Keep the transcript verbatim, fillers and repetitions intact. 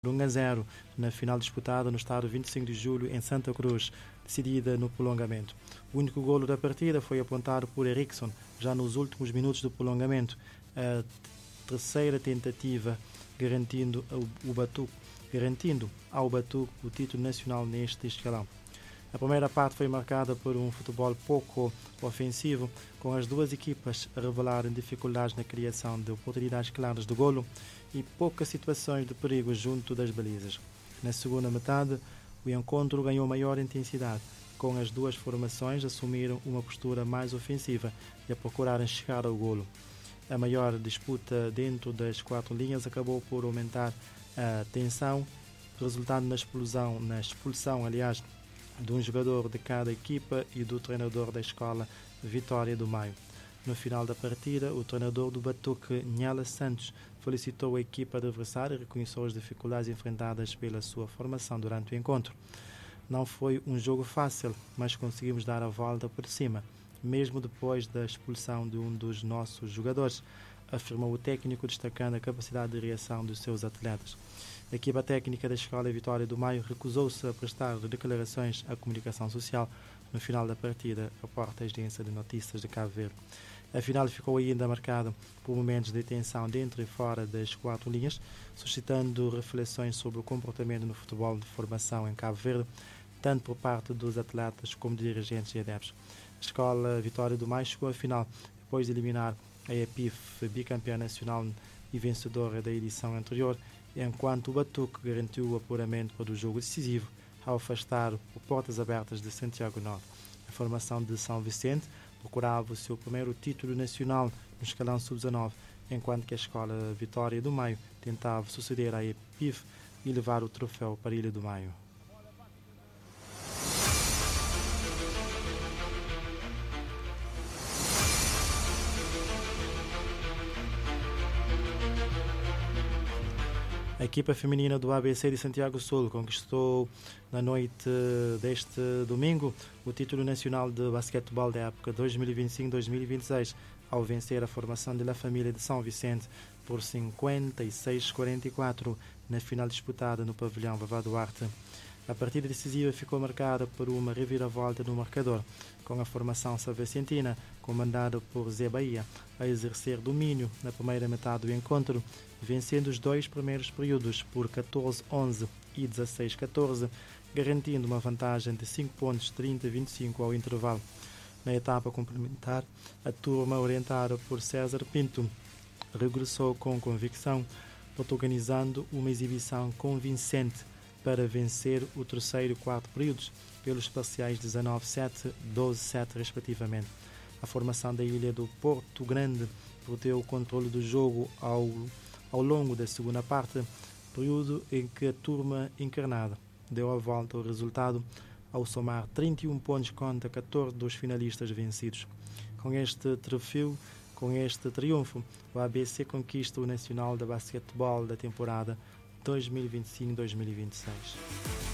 um a zero na final disputada no estádio vinte e cinco de julho em Santa Cruz, decidida no prolongamento. O único golo da partida foi apontado por Erickson, já nos últimos minutos do prolongamento, a terceira tentativa garantindo, o Batuque, garantindo ao Batuque o título nacional neste escalão. A primeira parte foi marcada por um futebol pouco ofensivo, com as duas equipas a revelarem dificuldades na criação de oportunidades claras de golo e poucas situações de perigo junto das balizas. Na segunda metade, o encontro ganhou maior intensidade, com as duas formações a assumiram uma postura mais ofensiva e a procurarem chegar ao golo. A maior disputa dentro das quatro linhas acabou por aumentar a tensão, resultando na explosão, na expulsão, aliás, de um jogador de cada equipa e do treinador da escola Vitória do Maio. No final da partida, o treinador do Batuque, Nhela Santos, felicitou a equipa adversária e reconheceu as dificuldades enfrentadas pela sua formação durante o encontro. Não foi um jogo fácil, mas conseguimos dar a volta por cima, mesmo depois da expulsão de um dos nossos jogadores, afirmou o técnico, destacando a capacidade de reação dos seus atletas. A equipa técnica da Escola Vitória do Maio recusou-se a prestar declarações à comunicação social no final da partida, reporta a agência de notícias de Cabo Verde. A final ficou ainda marcada por momentos de tensão dentro e fora das quatro linhas, suscitando reflexões sobre o comportamento no futebol de formação em Cabo Verde, tanto por parte dos atletas como de dirigentes e adeptos. A Escola Vitória do Maio chegou à final depois de eliminar a E P I F, bicampeã nacional e vencedora da edição anterior, enquanto o Batuque garantiu o apuramento para o jogo decisivo ao afastar o Portas Abertas de Santiago Norte. A formação de São Vicente procurava o seu primeiro título nacional no escalão sub dezanove, enquanto que a Escola Vitória do Maio tentava suceder à E P I F e levar o troféu para a Ilha do Maio. A equipa feminina do A B C de Santiago Sul conquistou na noite deste domingo o título nacional de basquetebol da época dois mil e vinte e cinco dois mil e vinte e seis, ao vencer a formação de La Família de São Vicente por cinquenta e seis a quarenta e quatro na final disputada no pavilhão Vavá Duarte. A partida decisiva ficou marcada por uma reviravolta no marcador, com a formação salvacentina, comandada por Zé Bahia, a exercer domínio na primeira metade do encontro, vencendo os dois primeiros períodos por catorze a onze e dezasseis a catorze, garantindo uma vantagem de cinco pontos, trinta a vinte e cinco ao intervalo. Na etapa complementar, a turma orientada por César Pinto regressou com convicção, protagonizando uma exibição convincente para vencer o terceiro e quarto períodos pelos parciais dezanove a sete, doze a sete respectivamente. A formação da Ilha do Porto Grande perdeu o controle do jogo ao, ao longo da segunda parte, período em que a turma encarnada deu a volta ao resultado ao somar trinta e um pontos contra catorze dos finalistas vencidos. Com este troféu, com este triunfo, o A B C conquista o Nacional de Basquetebol da temporada dois mil e vinte e cinco dois mil e vinte e seis.